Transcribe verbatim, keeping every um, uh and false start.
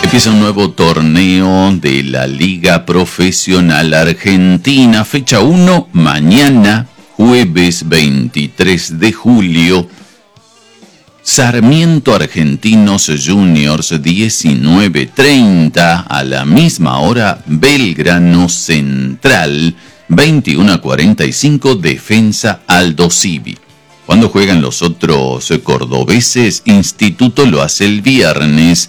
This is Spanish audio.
Empieza un nuevo torneo de la Liga Profesional Argentina. Fecha uno, mañana, jueves veintitrés de julio. Sarmiento Argentinos Juniors, diecinueve treinta. A la misma hora, Belgrano Central, veintiuno a cuarenta y cinco, Defensa Aldo Civi. Cuando juegan los otros cordobeses, Instituto lo hace el viernes